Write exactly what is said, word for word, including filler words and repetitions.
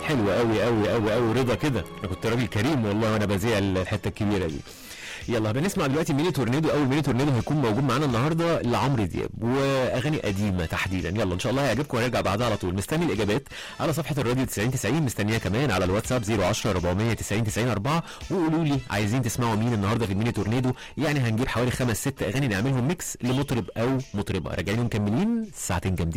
حلوه قوي قوي قوي قوي رضا كده، انا كنت راجل كريم والله وانا بذيع الحته الكبيره دي. يلا بنسمع دلوقتي ميني تورنيدو. اول ميني تورنيدو هيكون موجود معانا النهارده لعمرو دياب واغاني قديمه تحديدا. يلا ان شاء الله هيعجبكم ونرجع بعدها على طول. مستني الاجابات على صفحه الراديو تسعين تسعين، مستنيها كمان على الواتساب صفر عشرة أربعمية تسعين تسعين أربعة، وقولوا لي عايزين تسمعوا مين النهارده في الميني تورنيدو. يعني هنجيب حوالي خمس ست اغاني نعملهم ميكس لمطرب او مطربه. راجعين مكملين ساعتين جامدين.